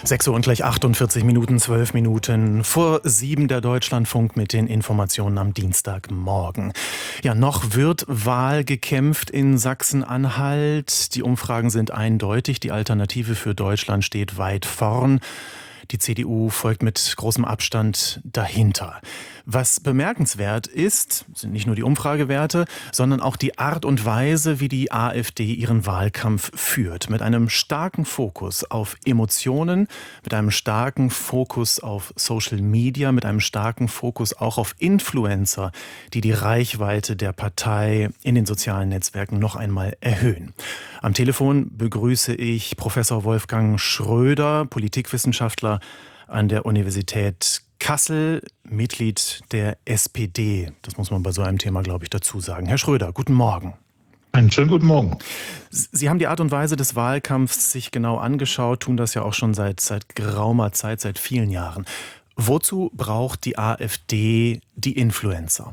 6 Uhr und gleich 48 Minuten, 12 Minuten vor 7 der Deutschlandfunk mit den Informationen am Dienstagmorgen. Ja, noch wird Wahl gekämpft in Sachsen-Anhalt. Die Umfragen sind eindeutig. Die Alternative für Deutschland steht weit vorn. Die CDU folgt mit großem Abstand dahinter. Was bemerkenswert ist, sind nicht nur die Umfragewerte, sondern auch die Art und Weise, wie die AfD ihren Wahlkampf führt. Mit einem starken Fokus auf Emotionen, mit einem starken Fokus auf Social Media, mit einem starken Fokus auch auf Influencer, die die Reichweite der Partei in den sozialen Netzwerken noch einmal erhöhen. Am Telefon begrüße ich Professor Wolfgang Schröder, Politikwissenschaftler an der Universität Kassel, Mitglied der SPD. Das muss man bei so einem Thema, glaube ich, dazu sagen. Herr Schröder, guten Morgen. Einen schönen guten Morgen. Sie haben die Art und Weise des Wahlkampfs sich genau angeschaut, tun das ja auch schon seit geraumer Zeit, seit vielen Jahren. Wozu braucht die AfD die Influencer?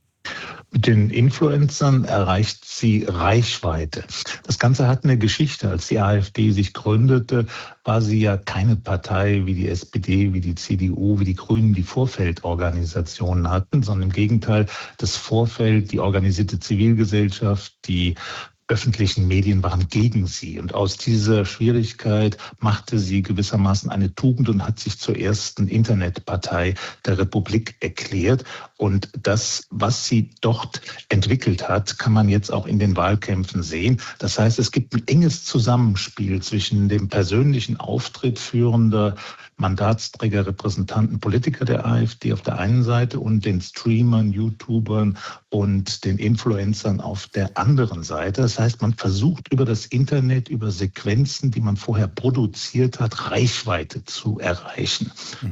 Mit den Influencern erreicht sie Reichweite. Das Ganze hat eine Geschichte. Als die AfD sich gründete, war sie ja keine Partei wie die SPD, wie die CDU, wie die Grünen, die Vorfeldorganisationen hatten, sondern im Gegenteil, das Vorfeld, die organisierte Zivilgesellschaft, die öffentlichen Medien waren gegen sie. Und aus dieser Schwierigkeit machte sie gewissermaßen eine Tugend und hat sich zur ersten Internetpartei der Republik erklärt. Und das, was sie dort entwickelt hat, kann man jetzt auch in den Wahlkämpfen sehen. Das heißt, es gibt ein enges Zusammenspiel zwischen dem persönlichen Auftritt führender Mandatsträger, Repräsentanten, Politiker der AfD auf der einen Seite und den Streamern, YouTubern und den Influencern auf der anderen Seite. Das heißt, man versucht über das Internet, über Sequenzen, die man vorher produziert hat, Reichweite zu erreichen.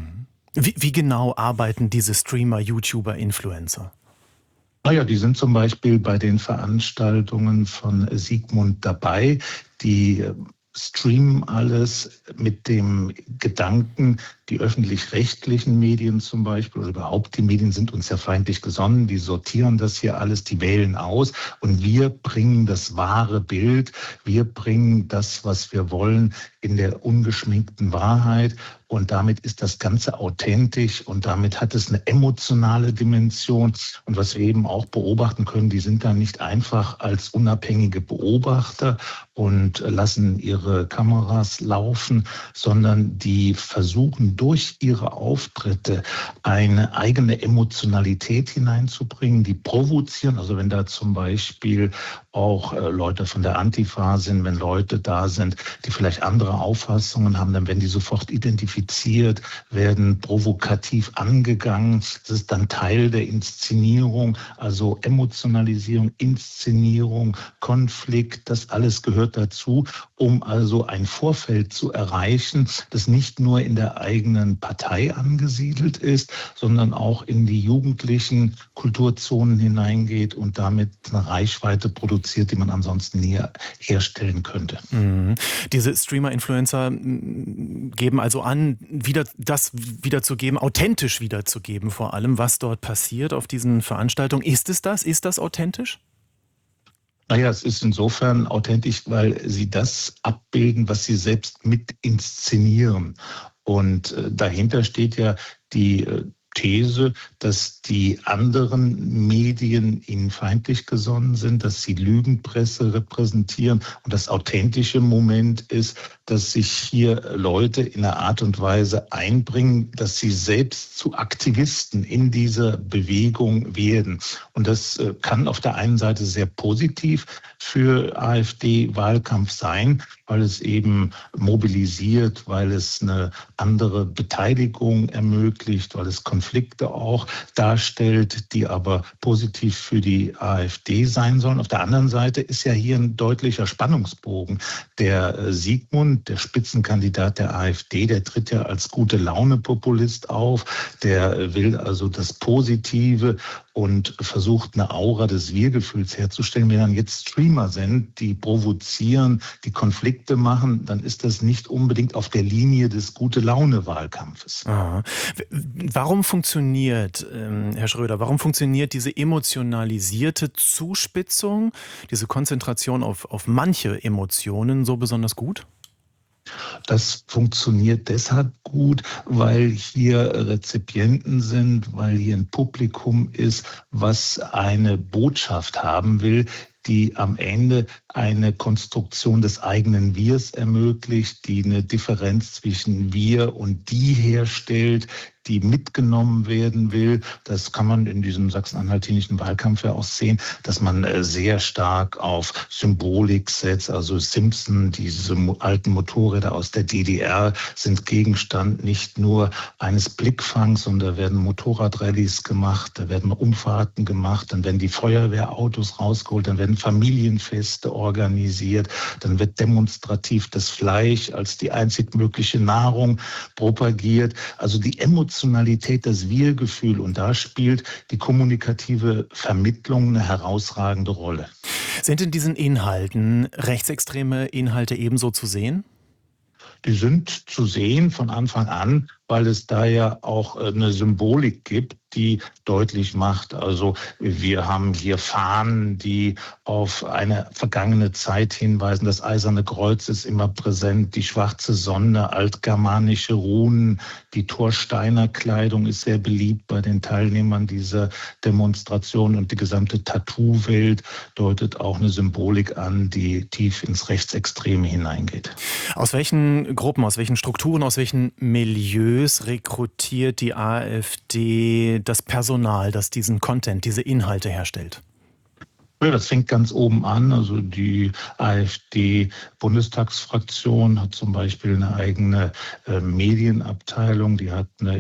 Wie genau arbeiten diese Streamer, YouTuber, Influencer? Die sind zum Beispiel bei den Veranstaltungen von Sigmund dabei, die streamen alles mit dem Gedanken, die öffentlich-rechtlichen Medien zum Beispiel oder überhaupt die Medien sind uns ja feindlich gesonnen, die sortieren das hier alles, die wählen aus und wir bringen das wahre Bild, wir bringen das, was wir wollen, in der ungeschminkten Wahrheit und damit ist das Ganze authentisch und damit hat es eine emotionale Dimension und was wir eben auch beobachten können, die sind dann nicht einfach als unabhängige Beobachter und lassen ihre Kameras laufen, sondern die versuchen durch ihre Auftritte eine eigene Emotionalität hineinzubringen, die provozieren. Also wenn da zum Beispiel auch Leute von der Antifa sind, wenn Leute da sind, die vielleicht andere Auffassungen haben, dann werden die sofort identifiziert, werden provokativ angegangen. Das ist dann Teil der Inszenierung, also Emotionalisierung, Inszenierung, Konflikt, das alles gehört dazu, um also ein Vorfeld zu erreichen, das nicht nur in der eigenen Partei angesiedelt ist, sondern auch in die jugendlichen Kulturzonen hineingeht und damit eine Reichweite produziert, die man ansonsten nie herstellen könnte. Diese Streamer-Influencer geben also an, das wiederzugeben, authentisch wiederzugeben vor allem, was dort passiert auf diesen Veranstaltungen. Ist es das? Ist das authentisch? Es ist insofern authentisch, weil sie das abbilden, was sie selbst mit inszenieren. Und dahinter steht ja die These, dass die anderen Medien ihnen feindlich gesonnen sind, dass sie Lügenpresse repräsentieren. Und das authentische Moment ist, dass sich hier Leute in einer Art und Weise einbringen, dass sie selbst zu Aktivisten in dieser Bewegung werden. Und das kann auf der einen Seite sehr positiv für AfD-Wahlkampf sein, weil es eben mobilisiert, weil es eine andere Beteiligung ermöglicht, weil es Konflikte auch darstellt, die aber positiv für die AfD sein sollen. Auf der anderen Seite ist ja hier ein deutlicher Spannungsbogen. Der Sigmund, der Spitzenkandidat der AfD, der tritt ja als Gute-Laune-Populist auf. Der will also das Positive und versucht eine Aura des Wir-Gefühls herzustellen. Wenn dann jetzt Streamer sind, die provozieren, die Konflikte machen, dann ist das nicht unbedingt auf der Linie des Gute-Laune-Wahlkampfes. Warum funktioniert, Herr Schröder, warum funktioniert diese emotionalisierte Zuspitzung, diese Konzentration auf manche Emotionen so besonders gut? Das funktioniert deshalb gut, weil hier Rezipienten sind, weil hier ein Publikum ist, was eine Botschaft haben will, die am Ende eine Konstruktion des eigenen Wirs ermöglicht, die eine Differenz zwischen wir und die herstellt, die mitgenommen werden will. Das kann man in diesem sachsen-anhaltinischen Wahlkampf ja auch sehen, dass man sehr stark auf Symbolik setzt. Also Simpson, diese alten Motorräder aus der DDR, sind Gegenstand nicht nur eines Blickfangs, sondern da werden Motorradrallyes gemacht, da werden Umfahrten gemacht, dann werden die Feuerwehrautos rausgeholt, dann werden Familienfeste organisiert, dann wird demonstrativ das Fleisch als die einzig mögliche Nahrung propagiert. Also die Emotionalität, das Wir-Gefühl, und da spielt die kommunikative Vermittlung eine herausragende Rolle. Sind in diesen Inhalten rechtsextreme Inhalte ebenso zu sehen? Die sind zu sehen von Anfang an, weil es da ja auch eine Symbolik gibt, die deutlich macht. Also wir haben hier Fahnen, die auf eine vergangene Zeit hinweisen. Das Eiserne Kreuz ist immer präsent, die schwarze Sonne, altgermanische Runen, die Torsteiner Kleidung ist sehr beliebt bei den Teilnehmern dieser Demonstration, und die gesamte Tattoo-Welt deutet auch eine Symbolik an, die tief ins Rechtsextreme hineingeht. Aus welchen Gruppen, aus welchen Strukturen, aus welchen Milieus rekrutiert die AfD das Personal, das diesen Content, diese Inhalte herstellt? Ja, das fängt ganz oben an. Also die AfD-Bundestagsfraktion hat zum Beispiel eine eigene Medienabteilung, die hat eine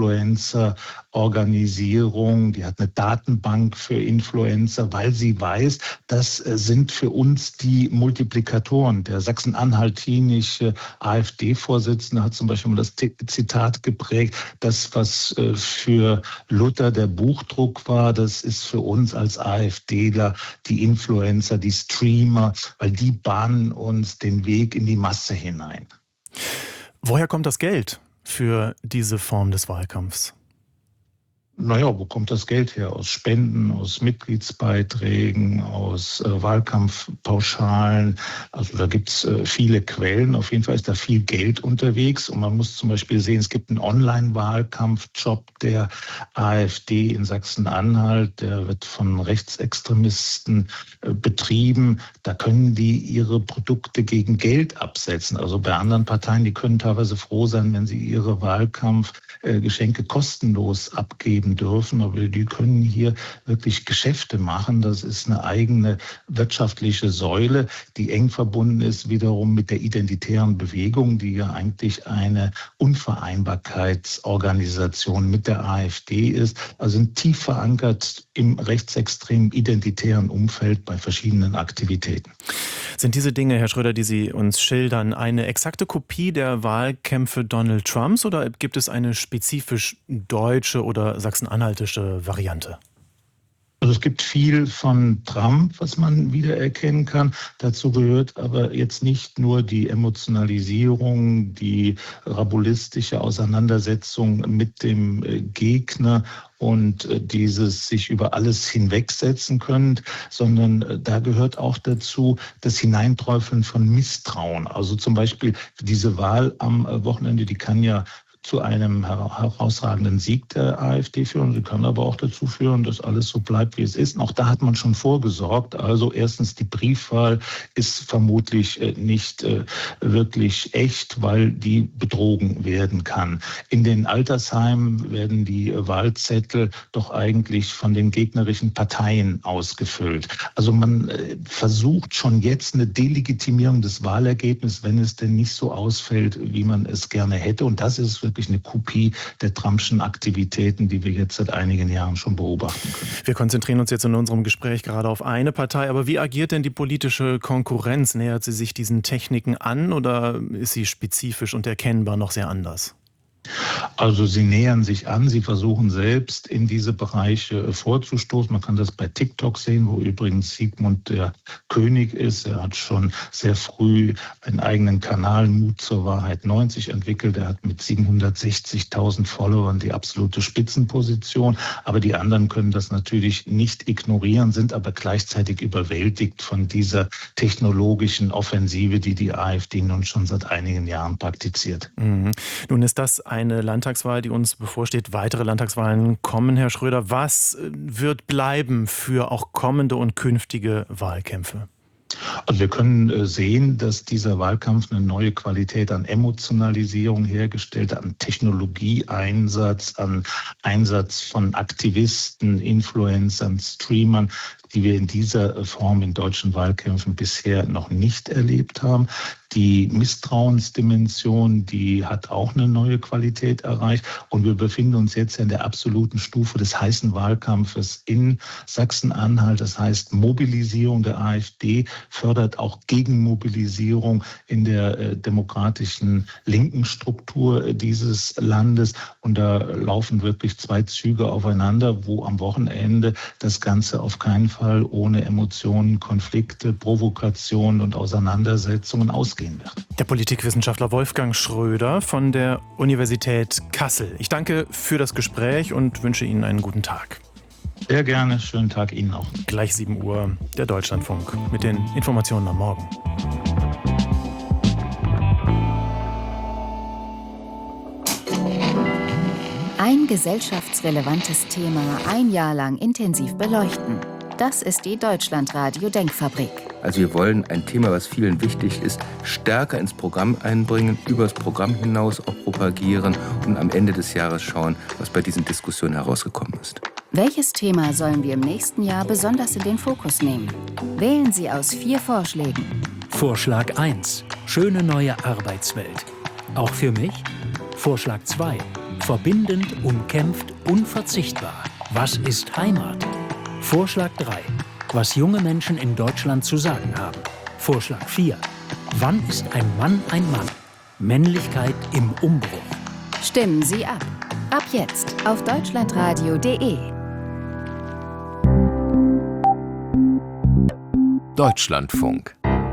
Influencer-Organisierung, die hat eine Datenbank für Influencer, weil sie weiß, das sind für uns die Multiplikatoren. Der sachsen-anhaltinische AfD-Vorsitzende hat zum Beispiel mal das Zitat geprägt: Das, was für Luther der Buchdruck war, das ist für uns als AfDler die Influencer, die Streamer, weil die bahnen uns den Weg in die Masse hinein. Woher kommt das Geld für diese Form des Wahlkampfs? Naja, wo kommt das Geld her? Aus Spenden, aus Mitgliedsbeiträgen, aus Wahlkampfpauschalen. Also da gibt es viele Quellen. Auf jeden Fall ist da viel Geld unterwegs. Und man muss zum Beispiel sehen, es gibt einen Online-Wahlkampfjob der AfD in Sachsen-Anhalt. Der wird von Rechtsextremisten betrieben. Da können die ihre Produkte gegen Geld absetzen. Also bei anderen Parteien, die können teilweise froh sein, wenn sie ihre Wahlkampfgeschenke kostenlos abgeben dürfen, aber die können hier wirklich Geschäfte machen. Das ist eine eigene wirtschaftliche Säule, die eng verbunden ist wiederum mit der identitären Bewegung, die ja eigentlich eine Unvereinbarkeitsorganisation mit der AfD ist, also sind tief verankert im rechtsextremen identitären Umfeld bei verschiedenen Aktivitäten. Sind diese Dinge, Herr Schröder, die Sie uns schildern, eine exakte Kopie der Wahlkämpfe Donald Trumps, oder gibt es eine spezifisch deutsche oder sachsen-anhaltische Variante? Also es gibt viel von Trump, was man wiedererkennen kann. Dazu gehört aber jetzt nicht nur die Emotionalisierung, die rabulistische Auseinandersetzung mit dem Gegner und dieses sich über alles hinwegsetzen können, sondern da gehört auch dazu das Hineinträufeln von Misstrauen. Also zum Beispiel diese Wahl am Wochenende, die kann ja zu einem herausragenden Sieg der AfD führen. Sie kann aber auch dazu führen, dass alles so bleibt, wie es ist. Und auch da hat man schon vorgesorgt. Also erstens, die Briefwahl ist vermutlich nicht wirklich echt, weil die betrogen werden kann. In den Altersheimen werden die Wahlzettel doch eigentlich von den gegnerischen Parteien ausgefüllt. Also man versucht schon jetzt eine Delegitimierung des Wahlergebnisses, wenn es denn nicht so ausfällt, wie man es gerne hätte. Und das ist wirklich eine Kopie der Trumpschen Aktivitäten, die wir jetzt seit einigen Jahren schon beobachten können. Wir konzentrieren uns jetzt in unserem Gespräch gerade auf eine Partei, aber wie agiert denn die politische Konkurrenz? Nähert sie sich diesen Techniken an oder ist sie spezifisch und erkennbar noch sehr anders? Also sie nähern sich an, sie versuchen selbst in diese Bereiche vorzustoßen. Man kann das bei TikTok sehen, wo übrigens Sigmund der König ist. Er hat schon sehr früh einen eigenen Kanal, Mut zur Wahrheit 90, entwickelt. Er hat mit 760.000 Followern die absolute Spitzenposition. Aber die anderen können das natürlich nicht ignorieren, sind aber gleichzeitig überwältigt von dieser technologischen Offensive, die die AfD nun schon seit einigen Jahren praktiziert. Mhm. Nun ist das eine Landtagswahl, die uns bevorsteht. Weitere Landtagswahlen kommen, Herr Schröder. Was wird bleiben für auch kommende und künftige Wahlkämpfe? Also wir können sehen, dass dieser Wahlkampf eine neue Qualität an Emotionalisierung hergestellt hat, an Technologieeinsatz, an Einsatz von Aktivisten, Influencern, Streamern, die wir in dieser Form in deutschen Wahlkämpfen bisher noch nicht erlebt haben. Die Misstrauensdimension, die hat auch eine neue Qualität erreicht. Und wir befinden uns jetzt in der absoluten Stufe des heißen Wahlkampfes in Sachsen-Anhalt. Das heißt, Mobilisierung der AfD fördert auch Gegenmobilisierung in der demokratischen linken Struktur dieses Landes. Und da laufen wirklich zwei Züge aufeinander, wo am Wochenende das Ganze auf keinen Fall ohne Emotionen, Konflikte, Provokationen und Auseinandersetzungen ausgehen wird. Der Politikwissenschaftler Wolfgang Schröder von der Universität Kassel. Ich danke für das Gespräch und wünsche Ihnen einen guten Tag. Sehr gerne, schönen Tag Ihnen auch. Gleich 7 Uhr, der Deutschlandfunk mit den Informationen am Morgen. Ein gesellschaftsrelevantes Thema ein Jahr lang intensiv beleuchten. Das ist die Deutschlandradio-Denkfabrik. Also wir wollen ein Thema, was vielen wichtig ist, stärker ins Programm einbringen, über das Programm hinaus auch propagieren und am Ende des Jahres schauen, was bei diesen Diskussionen herausgekommen ist. Welches Thema sollen wir im nächsten Jahr besonders in den Fokus nehmen? Wählen Sie aus 4 Vorschlägen. Vorschlag 1. Schöne neue Arbeitswelt. Auch für mich? Vorschlag 2. Verbindend, umkämpft, unverzichtbar. Was ist Heimat? Vorschlag 3. Was junge Menschen in Deutschland zu sagen haben. Vorschlag 4. Wann ist ein Mann ein Mann? Männlichkeit im Umbruch. Stimmen Sie ab. Ab jetzt auf deutschlandradio.de. Deutschlandfunk.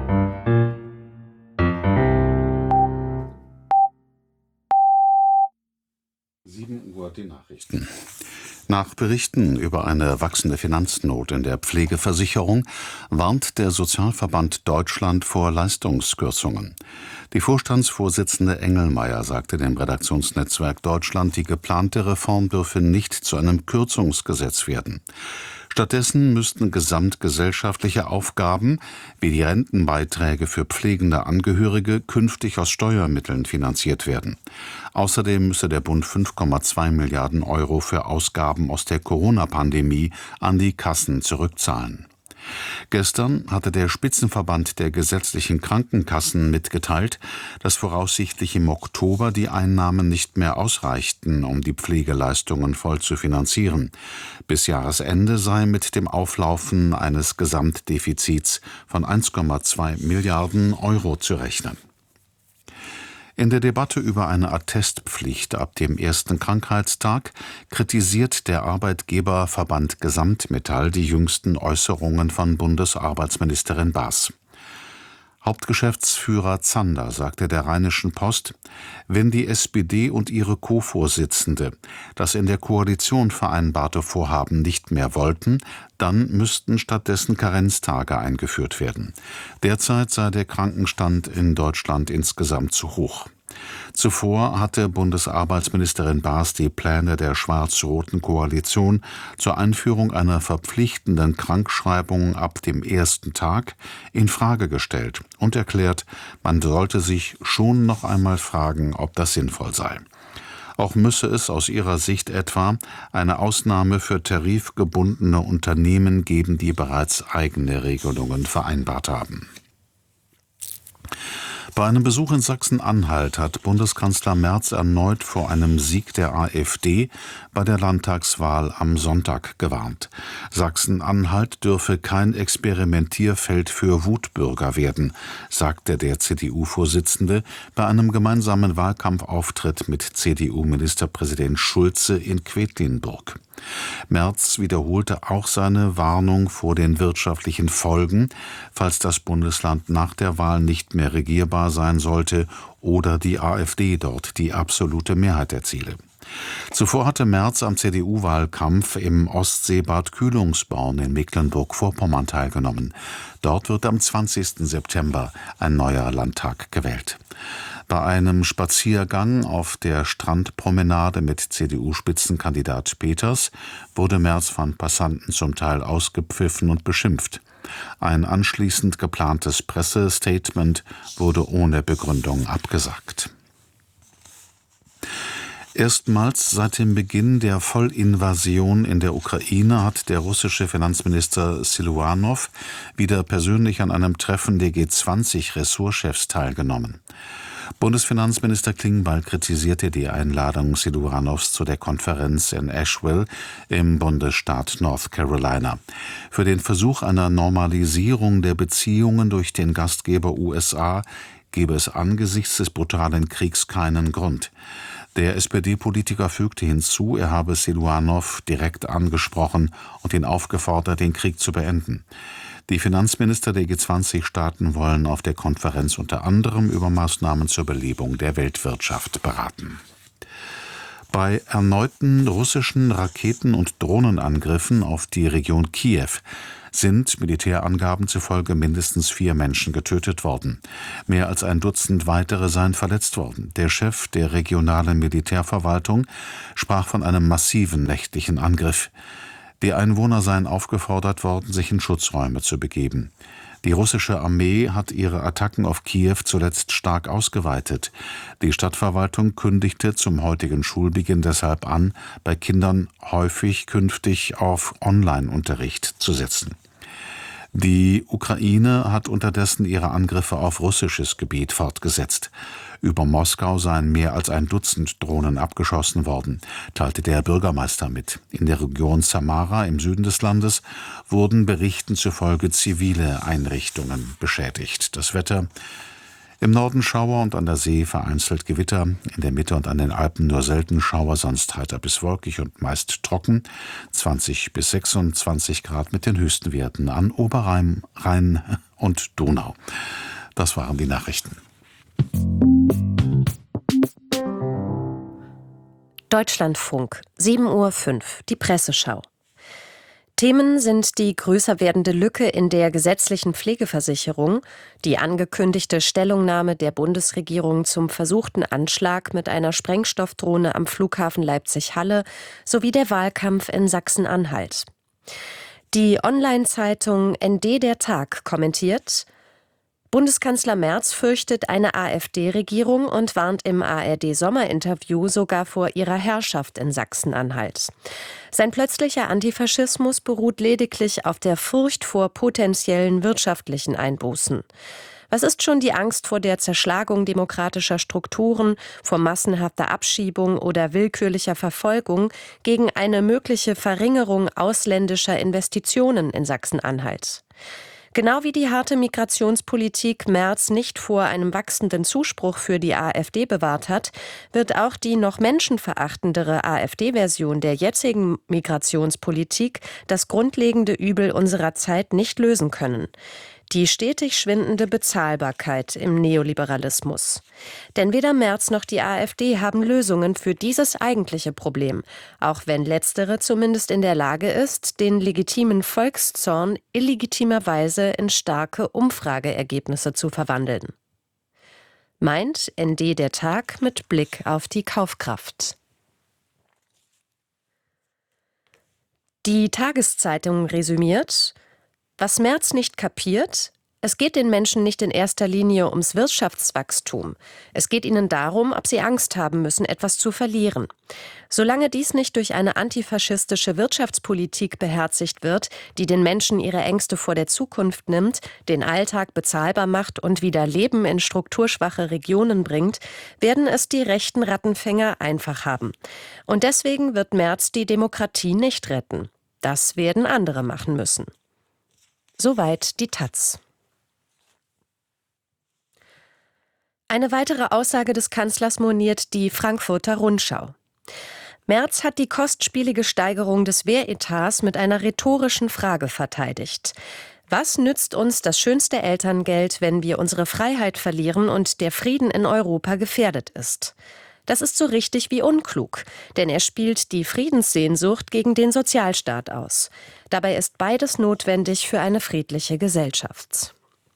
7 Uhr die Nachrichten. Nach Berichten über eine wachsende Finanznot in der Pflegeversicherung warnt der Sozialverband Deutschland vor Leistungskürzungen. Die Vorstandsvorsitzende Engelmeier sagte dem Redaktionsnetzwerk Deutschland, die geplante Reform dürfe nicht zu einem Kürzungsgesetz werden. Stattdessen müssten gesamtgesellschaftliche Aufgaben wie die Rentenbeiträge für pflegende Angehörige künftig aus Steuermitteln finanziert werden. Außerdem müsse der Bund 5,2 Milliarden Euro für Ausgaben aus der Corona-Pandemie an die Kassen zurückzahlen. Gestern hatte der Spitzenverband der gesetzlichen Krankenkassen mitgeteilt, dass voraussichtlich im Oktober die Einnahmen nicht mehr ausreichten, um die Pflegeleistungen voll zu finanzieren. Bis Jahresende sei mit dem Auflaufen eines Gesamtdefizits von 1,2 Milliarden Euro zu rechnen. In der Debatte über eine Attestpflicht ab dem ersten Krankheitstag kritisiert der Arbeitgeberverband Gesamtmetall die jüngsten Äußerungen von Bundesarbeitsministerin Baas. Hauptgeschäftsführer Zander sagte der Rheinischen Post, wenn die SPD und ihre Co-Vorsitzende das in der Koalition vereinbarte Vorhaben nicht mehr wollten, dann müssten stattdessen Karenztage eingeführt werden. Derzeit sei der Krankenstand in Deutschland insgesamt zu hoch. Zuvor hatte Bundesarbeitsministerin Baas die Pläne der schwarz-roten Koalition zur Einführung einer verpflichtenden Krankschreibung ab dem ersten Tag in Frage gestellt und erklärt, man sollte sich schon noch einmal fragen, ob das sinnvoll sei. Auch müsse es aus ihrer Sicht etwa eine Ausnahme für tarifgebundene Unternehmen geben, die bereits eigene Regelungen vereinbart haben. Bei einem Besuch in Sachsen-Anhalt hat Bundeskanzler Merz erneut vor einem Sieg der AfD bei der Landtagswahl am Sonntag gewarnt. Sachsen-Anhalt dürfe kein Experimentierfeld für Wutbürger werden, sagte der CDU-Vorsitzende bei einem gemeinsamen Wahlkampfauftritt mit CDU-Ministerpräsident Schulze in Quedlinburg. Merz wiederholte auch seine Warnung vor den wirtschaftlichen Folgen, falls das Bundesland nach der Wahl nicht mehr regierbar sein sollte oder die AfD dort die absolute Mehrheit erziele. Zuvor hatte Merz am CDU-Wahlkampf im Ostseebad Kühlungsborn in Mecklenburg-Vorpommern teilgenommen. Dort wird am 20. September ein neuer Landtag gewählt. Bei einem Spaziergang auf der Strandpromenade mit CDU-Spitzenkandidat Peters wurde Merz von Passanten zum Teil ausgepfiffen und beschimpft. Ein anschließend geplantes Pressestatement wurde ohne Begründung abgesagt. Erstmals seit dem Beginn der Vollinvasion in der Ukraine hat der russische Finanzminister Siluanow wieder persönlich an einem Treffen der G20-Ressortchefs teilgenommen. Bundesfinanzminister Klingbeil kritisierte die Einladung Siluanows zu der Konferenz in Asheville im Bundesstaat North Carolina. Für den Versuch einer Normalisierung der Beziehungen durch den Gastgeber USA gebe es angesichts des brutalen Kriegs keinen Grund. Der SPD-Politiker fügte hinzu, er habe Siluanow direkt angesprochen und ihn aufgefordert, den Krieg zu beenden. Die Finanzminister der G20-Staaten wollen auf der Konferenz unter anderem über Maßnahmen zur Belebung der Weltwirtschaft beraten. Bei erneuten russischen Raketen- und Drohnenangriffen auf die Region Kiew sind Militärangaben zufolge mindestens 4 Menschen getötet worden. Mehr als ein Dutzend weitere seien verletzt worden. Der Chef der regionalen Militärverwaltung sprach von einem massiven nächtlichen Angriff. Die Einwohner seien aufgefordert worden, sich in Schutzräume zu begeben. Die russische Armee hat ihre Attacken auf Kiew zuletzt stark ausgeweitet. Die Stadtverwaltung kündigte zum heutigen Schulbeginn deshalb an, bei Kindern häufig künftig auf Online-Unterricht zu setzen. Die Ukraine hat unterdessen ihre Angriffe auf russisches Gebiet fortgesetzt. Über Moskau seien mehr als ein Dutzend Drohnen abgeschossen worden, teilte der Bürgermeister mit. In der Region Samara im Süden des Landes wurden Berichten zufolge zivile Einrichtungen beschädigt. Das Wetter: im Norden Schauer und an der See vereinzelt Gewitter, in der Mitte und an den Alpen nur selten Schauer, sonst heiter bis wolkig und meist trocken. 20 bis 26 Grad mit den höchsten Werten an Oberrhein, Rhein und Donau. Das waren die Nachrichten. Deutschlandfunk, 7:05 Uhr, die Presseschau. Themen sind die größer werdende Lücke in der gesetzlichen Pflegeversicherung, die angekündigte Stellungnahme der Bundesregierung zum versuchten Anschlag mit einer Sprengstoffdrohne am Flughafen Leipzig-Halle sowie der Wahlkampf in Sachsen-Anhalt. Die Online-Zeitung ND der Tag kommentiert: Bundeskanzler Merz fürchtet eine AfD-Regierung und warnt im ARD-Sommerinterview sogar vor ihrer Herrschaft in Sachsen-Anhalt. Sein plötzlicher Antifaschismus beruht lediglich auf der Furcht vor potenziellen wirtschaftlichen Einbußen. Was ist schon die Angst vor der Zerschlagung demokratischer Strukturen, vor massenhafter Abschiebung oder willkürlicher Verfolgung gegen eine mögliche Verringerung ausländischer Investitionen in Sachsen-Anhalt? Genau wie die harte Migrationspolitik Merz nicht vor einem wachsenden Zuspruch für die AfD bewahrt hat, wird auch die noch menschenverachtendere AfD-Version der jetzigen Migrationspolitik das grundlegende Übel unserer Zeit nicht lösen können: die stetig schwindende Bezahlbarkeit im Neoliberalismus. Denn weder Merz noch die AfD haben Lösungen für dieses eigentliche Problem, auch wenn letztere zumindest in der Lage ist, den legitimen Volkszorn illegitimerweise in starke Umfrageergebnisse zu verwandeln. Meint ND der Tag mit Blick auf die Kaufkraft. Die Tageszeitung resümiert: Was Merz nicht kapiert, Es geht den Menschen nicht in erster Linie ums Wirtschaftswachstum. Es geht ihnen darum, ob sie Angst haben müssen, etwas zu verlieren. Solange dies nicht durch eine antifaschistische Wirtschaftspolitik beherzigt wird, die den Menschen ihre Ängste vor der Zukunft nimmt, den Alltag bezahlbar macht und wieder Leben in strukturschwache Regionen bringt, werden es die rechten Rattenfänger einfach haben. Und deswegen wird Merz die Demokratie nicht retten. Das werden andere machen müssen. Soweit die Taz. Eine weitere Aussage des Kanzlers moniert die Frankfurter Rundschau. Merz hat die kostspielige Steigerung des Wehretats mit einer rhetorischen Frage verteidigt. Was nützt uns das schönste Elterngeld, wenn wir unsere Freiheit verlieren und der Frieden in Europa gefährdet ist? Das ist so richtig wie unklug, denn er spielt die Friedenssehnsucht gegen den Sozialstaat aus. Dabei ist beides notwendig für eine friedliche Gesellschaft.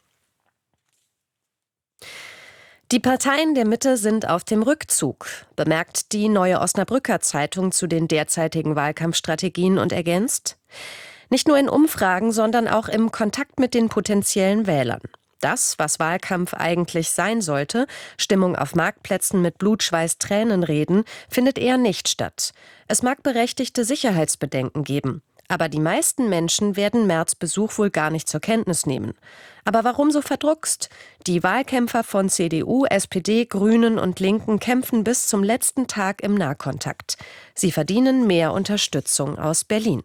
Die Parteien der Mitte sind auf dem Rückzug, bemerkt die Neue Osnabrücker Zeitung zu den derzeitigen Wahlkampfstrategien und ergänzt: Nicht nur in Umfragen, sondern auch im Kontakt mit den potenziellen Wählern. Das, was Wahlkampf eigentlich sein sollte, Stimmung auf Marktplätzen mit Blut, Schweiß, Tränen reden, findet eher nicht statt. Es mag berechtigte Sicherheitsbedenken geben. Aber die meisten Menschen werden Merz' Besuch wohl gar nicht zur Kenntnis nehmen. Aber warum so verdruckst? Die Wahlkämpfer von CDU, SPD, Grünen und Linken kämpfen bis zum letzten Tag im Nahkontakt. Sie verdienen mehr Unterstützung aus Berlin.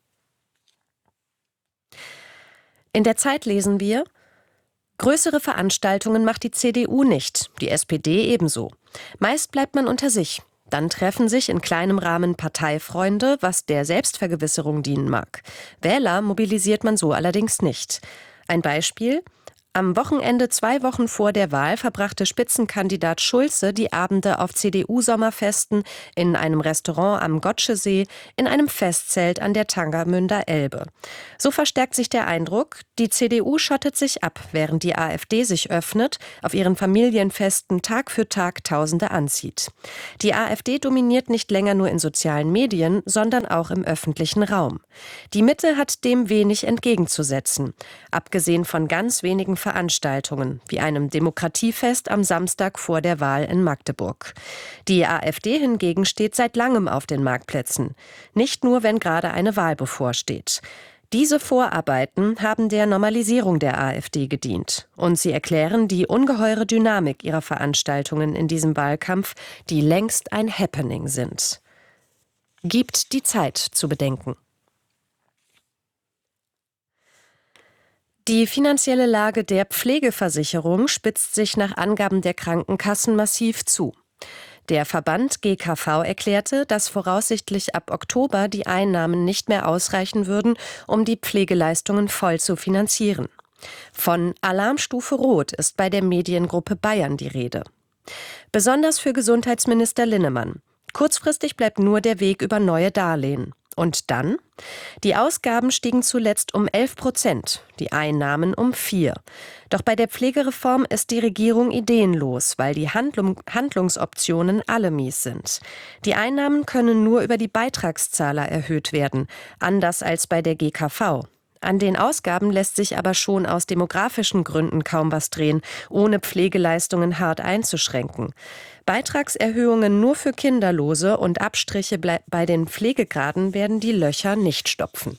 In der Zeit lesen wir: Größere Veranstaltungen macht die CDU nicht, die SPD ebenso. Meist bleibt man unter sich. Dann treffen sich in kleinem Rahmen Parteifreunde, was der Selbstvergewisserung dienen mag. Wähler mobilisiert man so allerdings nicht. Ein Beispiel: Am Wochenende 2 Wochen vor der Wahl verbrachte Spitzenkandidat Schulze die Abende auf CDU-Sommerfesten in einem Restaurant am Gotschesee, in einem Festzelt an der Tangermünder Elbe. So verstärkt sich der Eindruck, die CDU schottet sich ab, während die AfD sich öffnet, auf ihren Familienfesten Tag für Tag Tausende anzieht. Die AfD dominiert nicht länger nur in sozialen Medien, sondern auch im öffentlichen Raum. Die Mitte hat dem wenig entgegenzusetzen, abgesehen von ganz wenigen Veranstaltungen, wie einem Demokratiefest am Samstag vor der Wahl in Magdeburg. Die AfD hingegen steht seit langem auf den Marktplätzen, nicht nur, wenn gerade eine Wahl bevorsteht. Diese Vorarbeiten haben der Normalisierung der AfD gedient und sie erklären die ungeheure Dynamik ihrer Veranstaltungen in diesem Wahlkampf, die längst ein Happening sind. Gibt die Zeit zu bedenken. Die finanzielle Lage der Pflegeversicherung spitzt sich nach Angaben der Krankenkassen massiv zu. Der Verband GKV erklärte, dass voraussichtlich ab Oktober die Einnahmen nicht mehr ausreichen würden, um die Pflegeleistungen voll zu finanzieren. Von Alarmstufe Rot ist bei der Mediengruppe Bayern die Rede. Besonders für Gesundheitsminister Linnemann. Kurzfristig bleibt nur der Weg über neue Darlehen. Und dann? Die Ausgaben stiegen zuletzt um 11%, die Einnahmen um 4%. Doch bei der Pflegereform ist die Regierung ideenlos, weil die Handlungsoptionen alle mies sind. Die Einnahmen können nur über die Beitragszahler erhöht werden, anders als bei der GKV. An den Ausgaben lässt sich aber schon aus demografischen Gründen kaum was drehen, ohne Pflegeleistungen hart einzuschränken. Beitragserhöhungen nur für Kinderlose und Abstriche bei den Pflegegraden werden die Löcher nicht stopfen.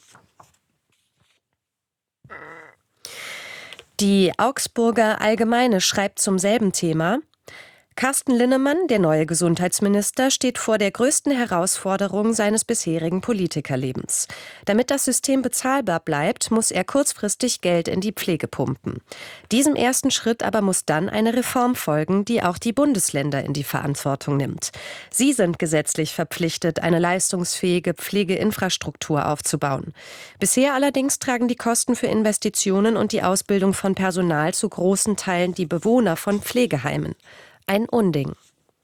Die Augsburger Allgemeine schreibt zum selben Thema: Carsten Linnemann, der neue Gesundheitsminister, steht vor der größten Herausforderung seines bisherigen Politikerlebens. Damit das System bezahlbar bleibt, muss er kurzfristig Geld in die Pflege pumpen. Diesem ersten Schritt aber muss dann eine Reform folgen, die auch die Bundesländer in die Verantwortung nimmt. Sie sind gesetzlich verpflichtet, eine leistungsfähige Pflegeinfrastruktur aufzubauen. Bisher allerdings tragen die Kosten für Investitionen und die Ausbildung von Personal zu großen Teilen die Bewohner von Pflegeheimen. Ein Unding.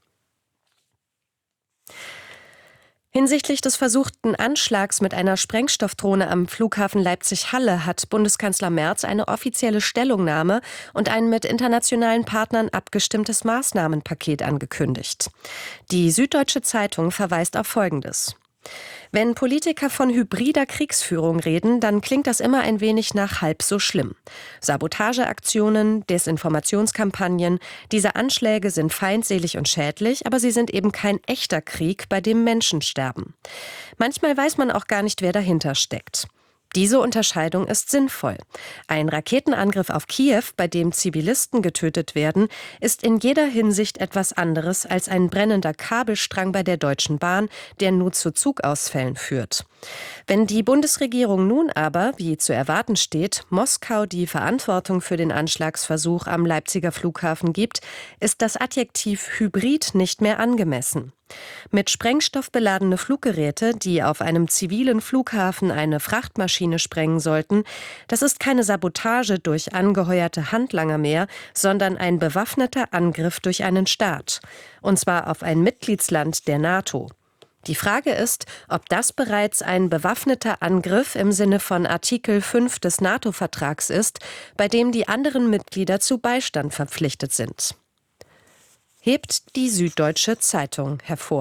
Hinsichtlich des versuchten Anschlags mit einer Sprengstoffdrohne am Flughafen Leipzig-Halle hat Bundeskanzler Merz eine offizielle Stellungnahme und ein mit internationalen Partnern abgestimmtes Maßnahmenpaket angekündigt. Die Süddeutsche Zeitung verweist auf Folgendes: Wenn Politiker von hybrider Kriegsführung reden, dann klingt das immer ein wenig nach halb so schlimm. Sabotageaktionen, Desinformationskampagnen, diese Anschläge sind feindselig und schädlich, aber sie sind eben kein echter Krieg, bei dem Menschen sterben. Manchmal weiß man auch gar nicht, wer dahinter steckt. Diese Unterscheidung ist sinnvoll. Ein Raketenangriff auf Kiew, bei dem Zivilisten getötet werden, ist in jeder Hinsicht etwas anderes als ein brennender Kabelstrang bei der Deutschen Bahn, der nur zu Zugausfällen führt. Wenn die Bundesregierung nun aber, wie zu erwarten steht, Moskau die Verantwortung für den Anschlagsversuch am Leipziger Flughafen gibt, ist das Adjektiv Hybrid nicht mehr angemessen. Mit Sprengstoff beladene Fluggeräte, die auf einem zivilen Flughafen eine Frachtmaschine sprengen sollten, das ist keine Sabotage durch angeheuerte Handlanger mehr, sondern ein bewaffneter Angriff durch einen Staat. Und zwar auf ein Mitgliedsland der NATO. Die Frage ist, ob das bereits ein bewaffneter Angriff im Sinne von Artikel 5 des NATO-Vertrags ist, bei dem die anderen Mitglieder zu Beistand verpflichtet sind. Hebt die Süddeutsche Zeitung hervor.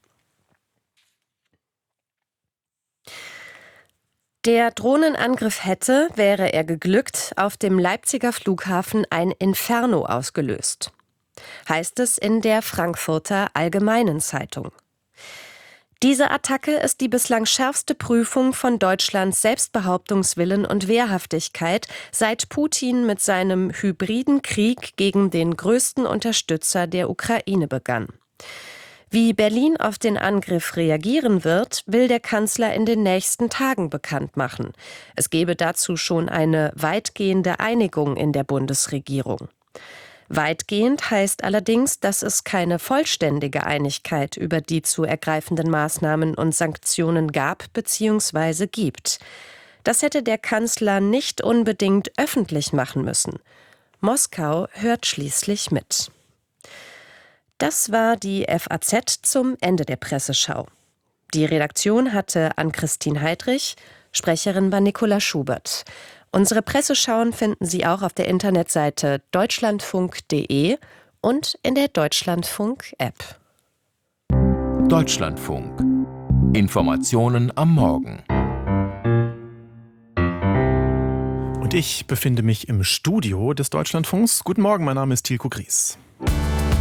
Der Drohnenangriff hätte, wäre er geglückt, auf dem Leipziger Flughafen ein Inferno ausgelöst. Heißt es in der Frankfurter Allgemeinen Zeitung. Diese Attacke ist die bislang schärfste Prüfung von Deutschlands Selbstbehauptungswillen und Wehrhaftigkeit, seit Putin mit seinem hybriden Krieg gegen den größten Unterstützer der Ukraine begann. Wie Berlin auf den Angriff reagieren wird, will der Kanzler in den nächsten Tagen bekannt machen. Es gebe dazu schon eine weitgehende Einigung in der Bundesregierung. Weitgehend heißt allerdings, dass es keine vollständige Einigkeit über die zu ergreifenden Maßnahmen und Sanktionen gab bzw. gibt. Das hätte der Kanzler nicht unbedingt öffentlich machen müssen. Moskau hört schließlich mit. Das war die FAZ zum Ende der Presseschau. Die Redaktion hatte Ann-Christine Heidrich, Sprecherin war Nicola Schubert. Unsere Presseschauen finden Sie auch auf der Internetseite deutschlandfunk.de und in der Deutschlandfunk-App. Deutschlandfunk. Informationen am Morgen. Und ich befinde mich im Studio des Deutschlandfunks. Guten Morgen, mein Name ist Tilko Gries.